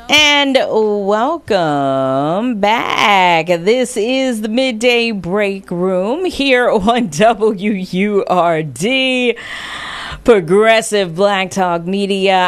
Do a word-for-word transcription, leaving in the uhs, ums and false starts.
And welcome back. This is the Midday Break Room here on W U R D, Progressive Black Talk Media.